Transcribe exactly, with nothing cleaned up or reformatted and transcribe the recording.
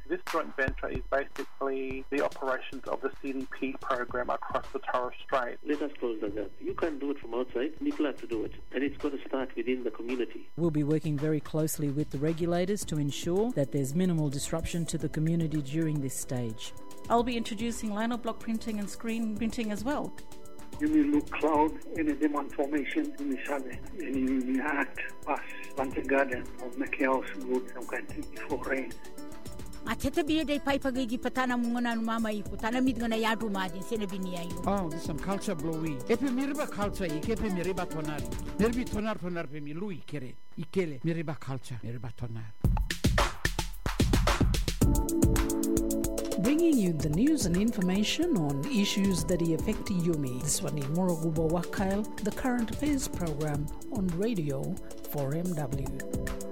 This joint venture is basically the operations of the C D P program across the Torres Strait. Let us close the gap. You can't do it from outside. People have to do it. And it's got to start within the community. We'll be working very closely with the regulators to ensure that there's minimal disruption to the community during this stage. I'll be introducing lino block printing and screen printing as well. You will look cloud in a demand formation in the sudden, and you will act past plant a garden or make your house good some kind of before rain. Atete biye dai pai pagigi patana mungona mama iku tana mit ngana yadu majin sene binia yu. Oh, this some culture blowy. Epe miriba culture ikepe miriba tonari. Nerbi tonar tonar pe mi lui kere. Ikele miriba culture miriba tonar. Bringing you the news and information on issues that affect Yumi. This one is Morogubo Wakail, the current affairs program on radio four M W.